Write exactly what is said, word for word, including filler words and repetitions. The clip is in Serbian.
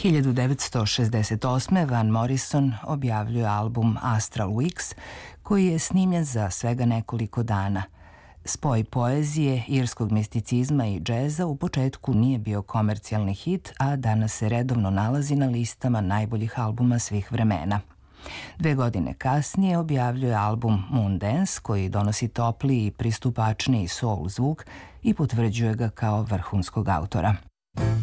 hiljadu devetsto šezdeset osme. Van Morrison objavljuje album Astral Weeks, koji je snimljen za svega nekoliko dana. Spoj poezije, irskog misticizma i džeza u početku nije bio komercijalni hit, a danas se redovno nalazi na listama najboljih albuma svih vremena. Dve godine kasnije objavljuje album Moondance, koji donosi topliji i pristupačniji soul zvuk i potvrđuje ga kao vrhunskog autora.